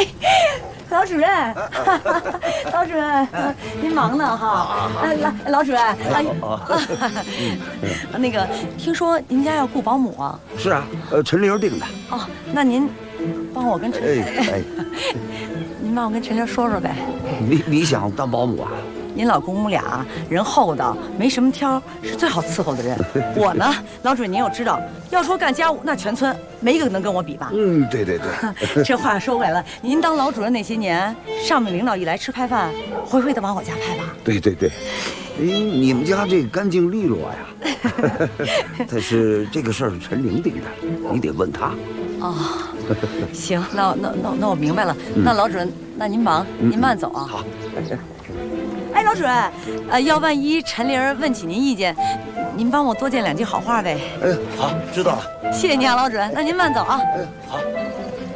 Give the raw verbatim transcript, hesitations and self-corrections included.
哎，老主任，老主任，您忙呢哈？来，老主任，哎，那个听说您家要雇保姆啊？ 是啊，呃，陈玲定的。 哦，那您帮我跟陈， 哎， 您帮我跟陈玲说说呗。 你你想当保姆啊？ 您老公母俩人厚道，没什么挑，是最好伺候的人。我呢，老主任您又知道，要说干家务，那全村没一个能跟我比吧？ 嗯，对对对。 这话说回来了，您当老主任那些年，上面领导一来吃派饭，回回的往我家派吧？ 对对对。哎，你们家这干净利落呀。但是这个事儿是陈玲定的，你得问她。 哦，行，那那那那我明白了。那老主任，那您忙，您慢走啊。 好。 哎，老主任，呃，要万一陈玲问起您意见，您帮我多见两句好话呗。 哎，好，知道了。 谢谢您啊，老主任。那您慢走啊。 哎，好。